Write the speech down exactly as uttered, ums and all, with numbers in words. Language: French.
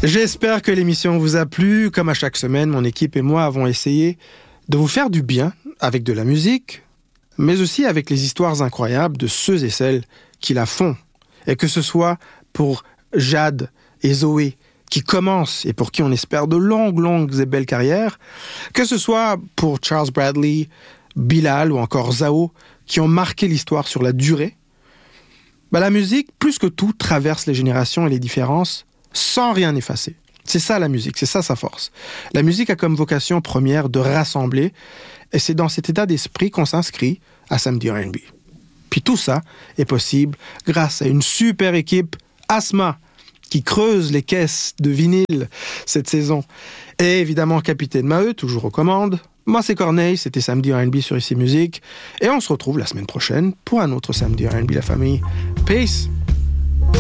J'espère que l'émission vous a plu. Comme à chaque semaine, mon équipe et moi avons essayé de vous faire du bien avec de la musique, mais aussi avec les histoires incroyables de ceux et celles qui la font. Et que ce soit pour Jade et Zoé, qui commencent et pour qui on espère de longues, longues et belles carrières, que ce soit pour Charles Bradley, Bilal ou encore Zao, qui ont marqué l'histoire sur la durée, bah la musique, plus que tout, traverse les générations et les différences sans rien effacer. C'est ça la musique, c'est ça sa force. La musique a comme vocation première de rassembler, et c'est dans cet état d'esprit qu'on s'inscrit à Samedi R and B. Puis tout ça est possible grâce à une super équipe Asma, qui creuse les caisses de vinyle cette saison. Et évidemment, Capitaine Maheu, toujours aux commandes. Moi, c'est Corneille, c'était Samedi R and B sur Ici Musique. Et on se retrouve la semaine prochaine pour un autre Samedi R and B, la famille. Peace!